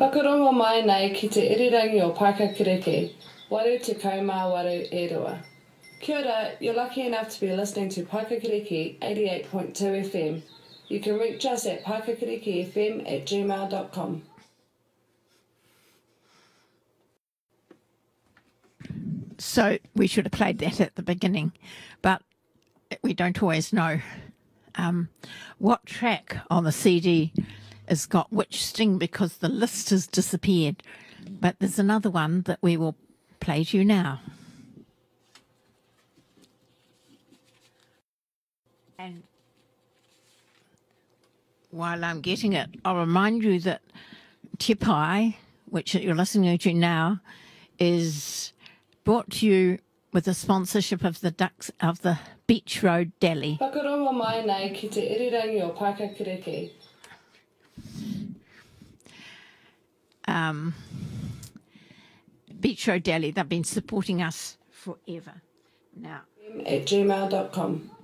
Whakarongo mai nei ki te irirangi o Paikakiriki, waru te kaumā waru e rua. Kia ora, you're lucky enough to be listening to Paikakiriki 88.2 FM. You can reach us at paikakirikifm@gmail.com. So we should have played that at the beginning, but we don't always know what track on the CD has got which sting because the list has disappeared. But there's another one that we will play to you now. And while I'm getting it, I'll remind you that Te Pai, which you're listening to now, is brought to you with the sponsorship of the Ducks of the Beach Road Deli. Whakarongo mai nei ki te irirangi o Paikakiriki. Beach Road Deli, they've been supporting us forever. Now, @gmail.com.